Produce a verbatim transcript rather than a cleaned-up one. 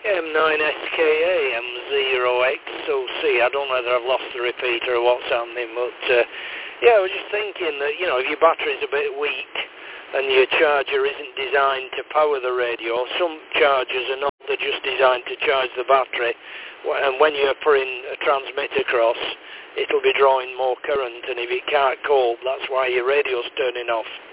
M nine S K A M zero X O C. I don't know whether I've lost the repeater or what's happening, but uh, yeah, I was just thinking that, you know, if your battery's a bit weak and your charger isn't designed to power the radio, some chargers are not, they're just designed to charge the battery, and when you're putting a transmitter across, it'll be drawing more current, and if it can't cope, that's why your radio's turning off.